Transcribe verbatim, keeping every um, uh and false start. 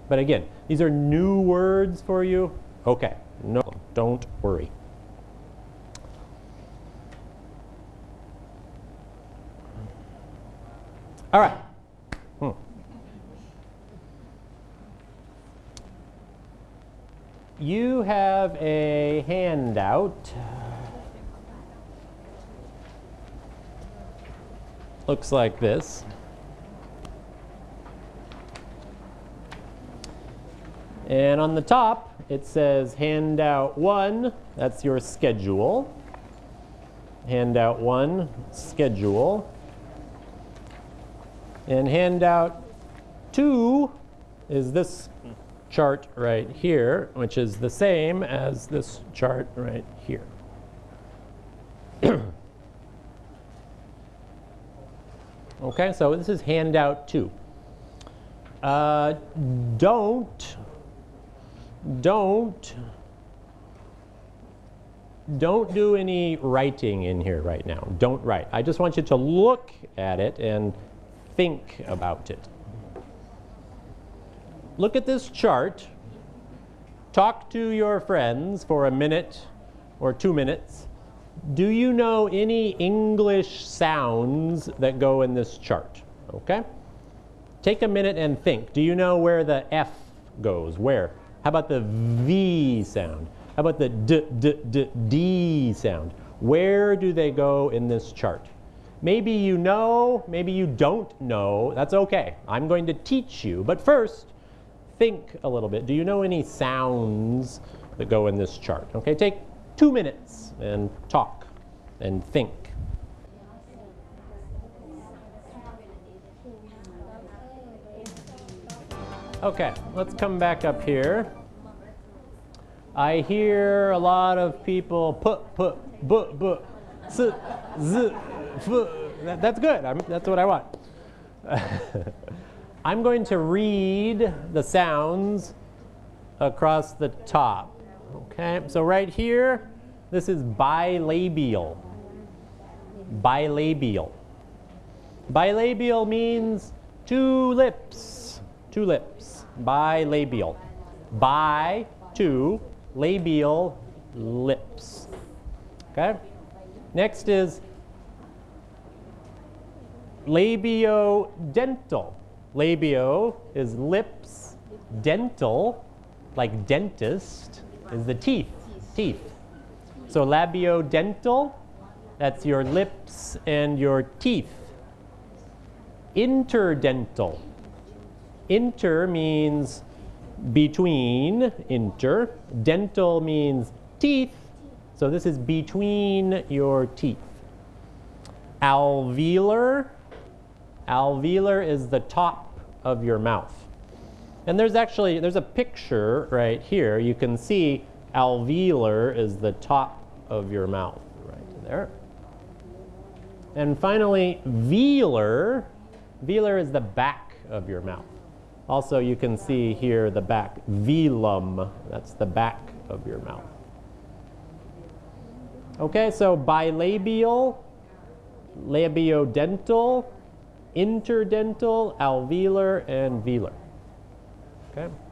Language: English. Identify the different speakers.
Speaker 1: But again, these are new words for you. Okay, no, don't worry. All right. Hmm. You have a handout. Looks like this. And on the top, it says handout one. That's your schedule. Handout one, schedule. And handout two is this chart right here, which is the same as this chart right here. Okay, so this is handout two. Uh, don't, don't, don't do any writing in here right now. Don't write. I just want you to look at it and think about it. Look at this chart. Talk to your friends for a minute or two minutes. Do you know any English sounds that go in this chart? Okay? Take a minute and think. Do you know where the F goes? Where? How about the V sound? How about the D, D, D, D sound? Where do they go in this chart? Maybe you know, maybe you don't know. That's okay. I'm going to teach you. But first, think a little bit. Do you know any sounds that go in this chart? Okay, take two minutes and talk and think. Okay, let's come back up here. I hear a lot of people put, put, but, but, s, z, f. That, that's good. I'm, that's what I want. I'm going to read the sounds across the top. Okay, so right here, this is bilabial. Bilabial. Bilabial means two lips. Two lips. Bilabial. Bi, two, labial, lips. Okay? Next is labiodental. Labio is lips. Dental, like dentist, is the teeth. Teeth. So labiodental, that's your lips and your teeth. Interdental. Inter means between, inter. Dental means teeth. So this is between your teeth. Alveolar. Alveolar is the top of your mouth. And there's actually, there's a picture right here. You can see alveolar is the top of your mouth right there. And finally, velar. Velar is the back of your mouth. Also, you can see here the back, velum, that's the back of your mouth. Okay, so bilabial, labiodental, interdental, alveolar, and velar. Okay.